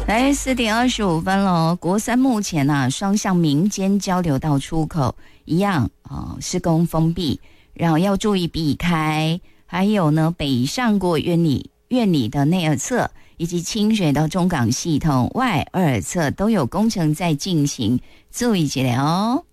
来4:25了，国三目前双向民间交流道出口一样施工封闭，然后要注意避开。还有呢，北上国院里的内二侧以及清水到中港系统外二侧都有工程在进行，注意起来哦。